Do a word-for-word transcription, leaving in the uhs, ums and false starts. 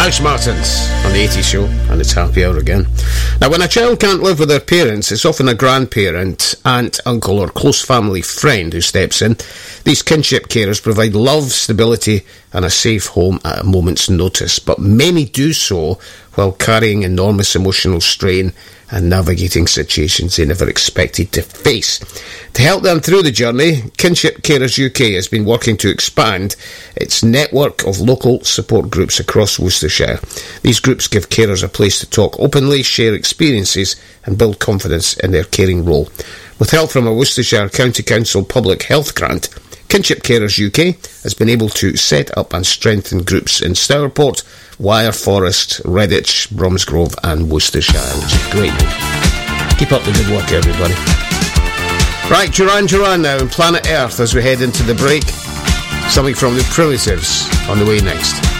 House Martins on the eighties show, and it's happy hour again. Now, when a child can't live with their parents, it's often a grandparent, aunt, uncle or close family friend who steps in. These kinship carers provide love, stability and a safe home at a moment's notice, but many do so while carrying enormous emotional strain and navigating situations they never expected to face. To help them through the journey, Kinship Carers U K has been working to expand its network of local support groups across Worcestershire. These groups give carers a place to talk openly, share experiences and build confidence in their caring role. With help from a Worcestershire County Council public health grant, Kinship Carers U K has been able to set up and strengthen groups in Stourport, Wyre Forest, Redditch, Bromsgrove and Worcestershire, which is great. Keep up the good work, everybody. Right, Duran Duran now, and Planet Earth as we head into the break. Something from the Primitives on the way next.